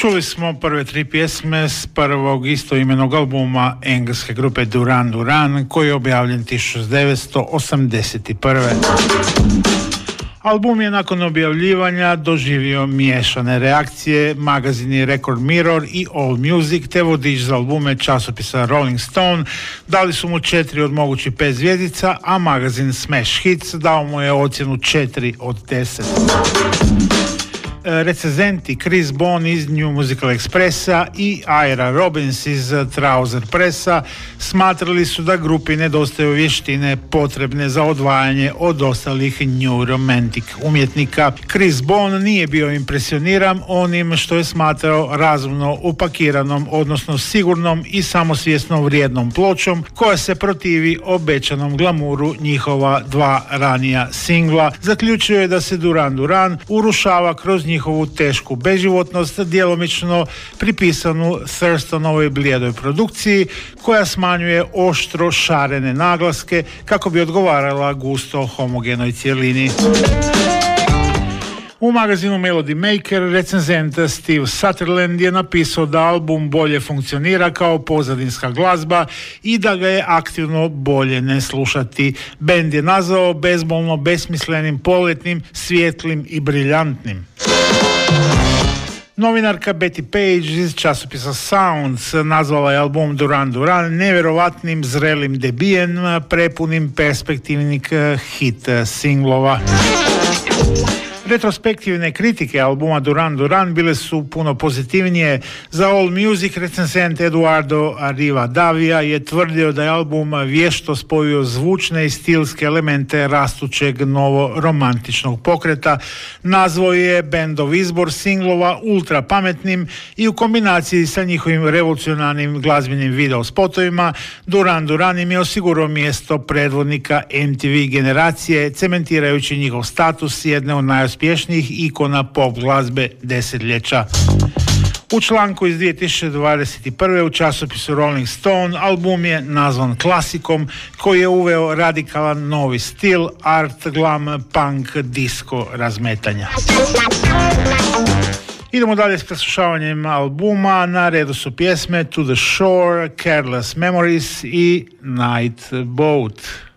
Čuli smo prve tri pjesme s prvog istoimenog albuma engleske grupe Duran Duran, koji je objavljen 1981. Album je nakon objavljivanja doživio miješane reakcije. Magazini Record Mirror i All Music te vodič za albume časopisa Rolling Stone dali su mu 4 od mogućih 5 zvjezdica, a magazin Smash Hits dao mu je ocjenu 4 od 10. Recenzenti Chris Bone iz New Musical Expressa i Ira Robbins iz Trouser Pressa smatrali su da grupi nedostaju vještine potrebne za odvajanje od ostalih New Romantic umjetnika. Chris Bone nije bio impresioniran onim što je smatrao razumno upakiranom, odnosno sigurnom i samosvjesno vrijednom pločom koja se protivi obećanom glamuru njihova dva ranija singla. Zaključio je da se Duran Duran urušava kroz njihovu tešku beživotnost, djelomično pripisanu Thurstonovoj blijedoj produkciji koja smanjuje oštro šarene naglaske kako bi odgovarala gusto homogenoj cjelini. U magazinu Melody Maker recenzent Steve Sutherland je napisao da album bolje funkcionira kao pozadinska glazba i da ga je aktivno bolje ne slušati. Bend je nazvao bezbolno besmislenim, poletnim, svijetlim i briljantnim. Novinarka Betty Page iz časopisa Sounds nazvala je album Duran Duran nevjerovatnim zrelim debijem prepunim perspektivnih hit singlova. Retrospektivne kritike albuma Duran Duran bile su puno pozitivnije. Za All Music recenzent Eduardo Rivadavia je tvrdio da je album vješto spojio zvučne i stilske elemente rastućeg novo-romantičnog pokreta. Nazvao je bendov izbor singlova ultra pametnim i u kombinaciji sa njihovim revolucionarnim glazbenim video spotovima Duran Duran im je osigurao mjesto predvodnika MTV generacije, cementirajući njihov status jedne od najuspješnijih ikona pop glazbe desetljeća. U članku iz 2021. u časopisu Rolling Stone album je nazvan klasikom koji je uveo radikalan novi stil art, glam, punk, disco razmetanja. Idemo dalje s preslušavanjem albuma. Na redu su pjesme To the Shore, Careless Memories i Night Boat.